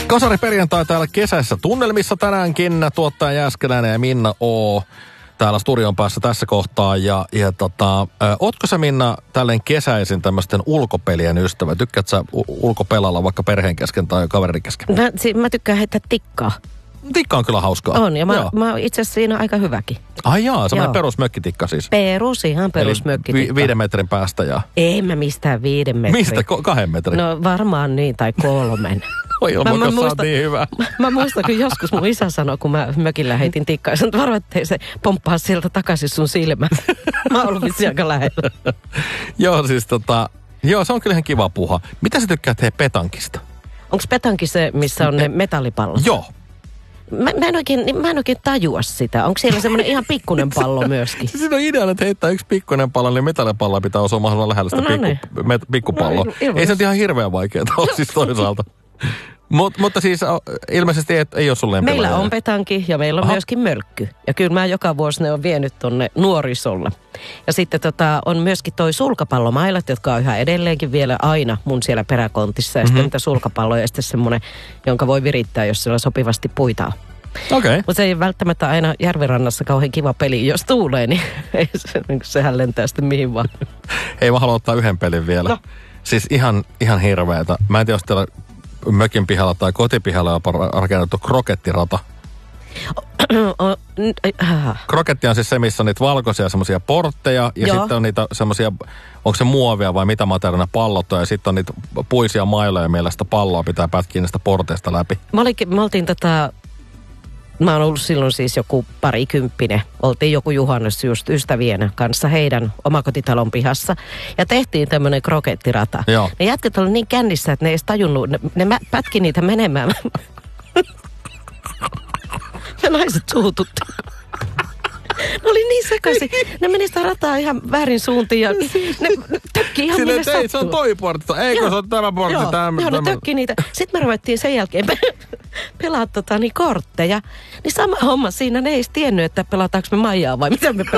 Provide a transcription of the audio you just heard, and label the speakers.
Speaker 1: Kasari perjantai täällä kesässä tunnelmissa tänäänkin. Tuottaja Jääskeläinen ja Minna O. täällä studion päässä tässä kohtaa. Ootko sä, Minna, tälleen kesäisin tämmöisten ulkopelien ystävä? Tykkäät sä ulkopelalla vaikka perheen kesken tai kaverin kesken?
Speaker 2: Mä tykkään heittää tikkaa.
Speaker 1: Tikka on kyllä hauskaa.
Speaker 2: On, ja mä oon itse asiassa siinä aika hyväkin.
Speaker 1: Ai jaa, semmoinen perusmökkitikka siis.
Speaker 2: Ihan perusmökkitikka.
Speaker 1: 5 metrin päästä ja...
Speaker 2: Ei mä mistään 5 metrin.
Speaker 1: Mistä? 2 metrin?
Speaker 2: No varmaan niin, tai 3.
Speaker 1: Oi ilman, sä oot niin hyvä.
Speaker 2: Mä muistan, kun joskus mun isä sanoi, kun mä mökillä heitin tikkaa, ja sanoi, että ettei se pomppaa sieltä takaisin sun silmään. Mä oon ollut vissiin aika lähellä.
Speaker 1: Joo, siis joo, se on kyllä ihan kiva puha. Mitä sä tykkäät petankista?
Speaker 2: Onks petanki se, missä on ne metallipallot?
Speaker 1: Joo.
Speaker 2: Mä en oikein tajua sitä. Onko siellä semmoinen ihan pikkunen pallo myöskin?
Speaker 1: Siinä on idea, että heittää yksi pikkuinen pallo, niin metallipallo pitää osua mahdollisimman lähellä sitä pikkupalloa. Ei se nyt ihan hirveän vaikeaa ole siis toisaalta. Mutta siis ilmeisesti ei ole sun lempilajia.
Speaker 2: Meillä on petanki ja meillä on myöskin mölkky. Ja kyllä mä joka vuosi ne on vienyt tonne nuorisolle. Ja sitten on myöskin toi sulkapallomailat, jotka on yhä edelleenkin vielä aina mun siellä peräkontissa. Ja sitten niitä sulkapalloja ja sitten semmoinen, jonka voi virittää, jos siellä sopivasti puita on.
Speaker 1: Okei.
Speaker 2: Mutta se ei välttämättä aina järvenrannassa kauhean kiva peli. Jos tuulee, niin sehän lentää sitten mihin vaan.
Speaker 1: Ei mä haluan ottaa yhden pelin vielä. No. Siis ihan hirveetä. Mä en tiedä, jos teillä mökin pihalla tai kotipihalla on rakennettu krokettirata. Kroketti on siis se, missä on niitä valkoisia semmoisia portteja ja sitten on niitä semmoisia, onko se muovia vai mitä materiaalina pallot ja sitten on niitä puisia mailoja, millä sitä palloa pitää pätkiä niistä porteista läpi.
Speaker 2: Mä oon ollut silloin siis joku 20. Oltiin joku juhannus just ystävien kanssa heidän omakotitalon pihassa. Ja tehtiin tämmönen krokettirata.
Speaker 1: Joo.
Speaker 2: Ne jätket oli niin kännissä, että ne ei edes tajunnut. Ne pätki niitä menemään. Ja naiset suututti. Ne oli niin sekaisin. Ne meni sitä rataa ihan väärin suuntiin ja ne tökki ihan minne sattuu.
Speaker 1: Se on toi portti. Eikö se on tämä portti?
Speaker 2: Joo, ne tökki niitä. Sitten me ruvettiin sen jälkeen pelaa kortteja. Niin sama homma siinä. Ne ei edes tiennyt, että pelataanko me Maijaa vai mitä me